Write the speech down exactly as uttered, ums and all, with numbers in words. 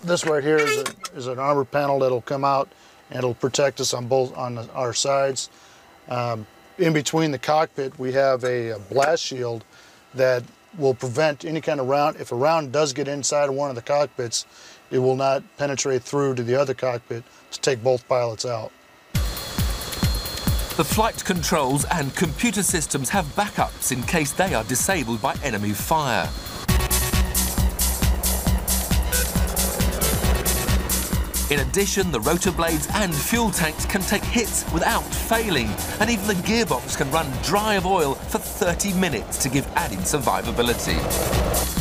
this right here is, a, is an armor panel that'll come out and it'll protect us on both on the, our sides. Um, in between the cockpit, we have a, a blast shield that will prevent any kind of round. If a round does get inside of one of the cockpits, it will not penetrate through to the other cockpit to take both pilots out. The flight controls and computer systems have backups in case they are disabled by enemy fire. In addition, the rotor blades and fuel tanks can take hits without failing, and even the gearbox can run dry of oil for thirty minutes to give added survivability.